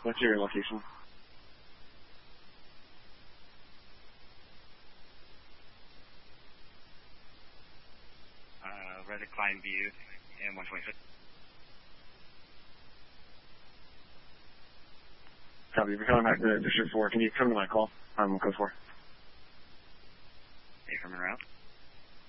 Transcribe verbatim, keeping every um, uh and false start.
What's your location? Uh, Reddit Climb View and one twenty-six. Copy. We're coming back to District four. Can you come to my call? I'm code four. Affirmative route.